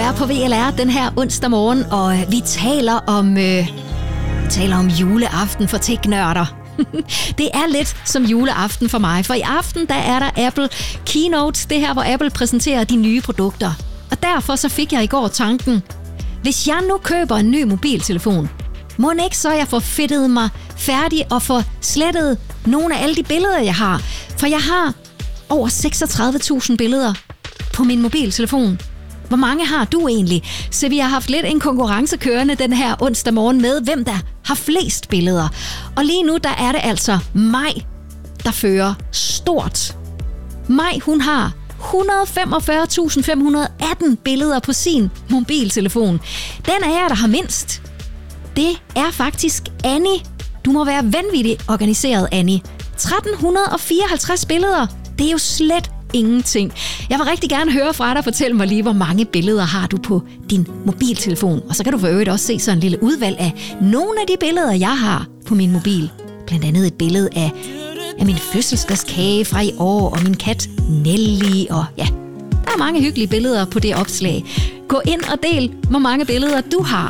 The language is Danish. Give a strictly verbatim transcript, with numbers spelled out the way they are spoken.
er på V L R den her onsdag morgen, og vi taler om, øh, taler om juleaften for tech-nørder. Det er lidt som juleaften for mig, for i aften der er der Apple Keynote, det her, hvor Apple præsenterer de nye produkter. Og derfor så fik jeg i går tanken, hvis jeg nu køber en ny mobiltelefon, må ikke så jeg får fedtet mig færdig og får slettet nogle af alle de billeder, jeg har. For jeg har over seksogtredive tusind billeder på min mobiltelefon. Hvor mange har du egentlig? Så vi har haft lidt en konkurrence kørende den her onsdag morgen med, hvem der har flest billeder. Og lige nu, der er det altså Maj, der fører stort. Maj, hun har et hundrede og femogfyrre tusind fem hundrede og atten billeder på sin mobiltelefon. Den af jer, der har mindst, det er faktisk Annie. Du må være vanvittigt organiseret, Annie. tretten fireoghalvtreds billeder. Det er jo slet ingenting. Jeg vil rigtig gerne høre fra dig. Fortæl mig lige, hvor mange billeder har du på din mobiltelefon. Og så kan du for øvrigt også se sådan en lille udvalg af nogle af de billeder, jeg har på min mobil. Blandt andet et billede af, af min fødselsdagskage fra i år, og min kat Nelly, og ja, der er mange hyggelige billeder på det opslag. Gå ind og del, hvor mange billeder du har